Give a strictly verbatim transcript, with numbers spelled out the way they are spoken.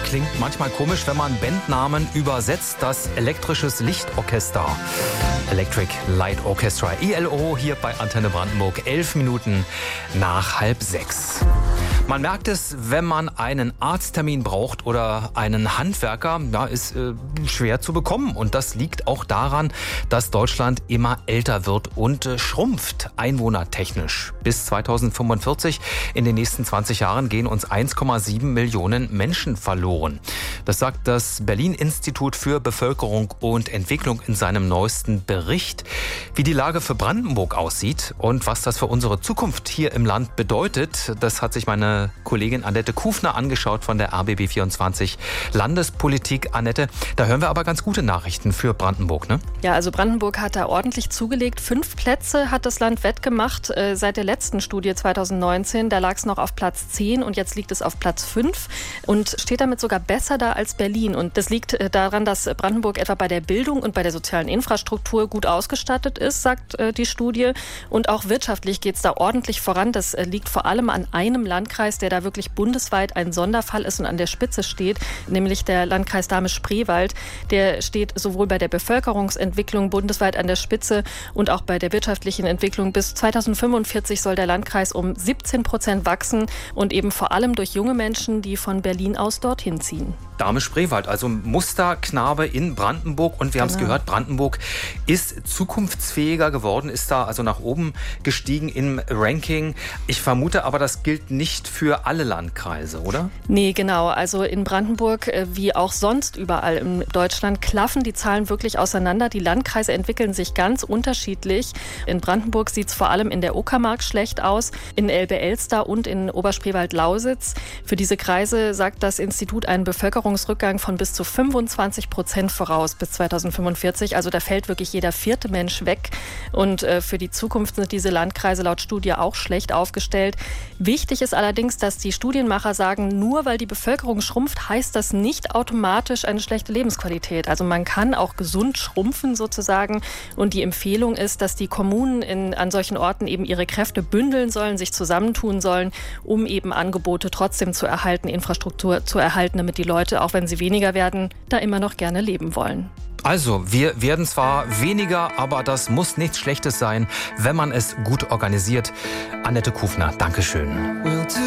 klingt manchmal komisch, wenn man Bandnamen übersetzt. Das elektrisches Lichtorchester. Electric Light Orchestra, E L O, hier bei Antenne Brandenburg, elf Minuten nach halb sechs. Man merkt es, wenn man einen Arzttermin braucht oder einen Handwerker, ja, ist äh, schwer zu bekommen. Und das liegt auch daran, dass Deutschland immer älter wird und äh, schrumpft, einwohnertechnisch. Bis zweitausendfünfundvierzig, in den nächsten zwanzig Jahren, gehen uns eins Komma sieben Millionen Menschen verloren. Das sagt das Berlin-Institut für Bevölkerung und Entwicklung in seinem neuesten Bericht. Wie die Lage für Brandenburg aussieht und was das für unsere Zukunft hier im Land bedeutet, das hat sich meine Kollegin Annette Kufner angeschaut von der R B B vierundzwanzig Landespolitik. Annette, da hören wir aber ganz gute Nachrichten für Brandenburg, ne? Ja, also Brandenburg hat da ordentlich zugelegt. Fünf Plätze hat das Land wettgemacht äh, seit der letzten Studie zweitausendneunzehn. Da lag es noch auf Platz zehn und jetzt liegt es auf Platz fünf und steht damit sogar besser da als Berlin. Und das liegt äh, daran, dass Brandenburg etwa bei der Bildung und bei der sozialen Infrastruktur gut ausgestattet ist, sagt äh, die Studie. Und auch wirtschaftlich geht es da ordentlich voran. Das äh, liegt vor allem an einem Landkreis, der da wirklich bundesweit ein Sonderfall ist und an der Spitze steht, nämlich der Landkreis Dahme-Spreewald. Der steht sowohl bei der Bevölkerungsentwicklung bundesweit an der Spitze und auch bei der wirtschaftlichen Entwicklung. Bis zweitausendfünfundvierzig soll der Landkreis um siebzehn Prozent wachsen und eben vor allem durch junge Menschen, die von Berlin aus dorthin ziehen. Dahme-Spreewald, also Musterknabe in Brandenburg. Und wir haben es gehört, Brandenburg ist zukunftsfähiger geworden, ist da also nach oben gestiegen im Ranking. Ich vermute aber, das gilt nicht für alle Landkreise, oder? Nee, genau. Also in Brandenburg, wie auch sonst überall in Deutschland, klaffen die Zahlen wirklich auseinander. Die Landkreise entwickeln sich ganz unterschiedlich. In Brandenburg sieht es vor allem in der Uckermark schlecht aus, in Elbe-Elster und in Oberspreewald-Lausitz. Für diese Kreise sagt das Institut einen Bevölkerungsrückgang von bis zu fünfundzwanzig Prozent voraus bis zweitausendfünfundvierzig. Also da fällt wirklich jeder vierte Mensch weg. Und äh, für die Zukunft sind diese Landkreise laut Studie auch schlecht aufgestellt. Wichtig ist allerdings, dass die Studienmacher sagen, nur weil die Bevölkerung schrumpft, heißt das nicht automatisch eine schlechte Lebensqualität. Also man kann auch gesund schrumpfen sozusagen. Und die Empfehlung ist, dass die Kommunen in, an solchen Orten eben ihre Kräfte bündeln sollen, sich zusammentun sollen, um eben Angebote trotzdem zu erhalten, Infrastruktur zu erhalten, damit die Leute, auch wenn sie weniger werden, da immer noch gerne leben wollen. Also, wir werden zwar weniger, aber das muss nichts Schlechtes sein, wenn man es gut organisiert. Annette Kufner, Dankeschön.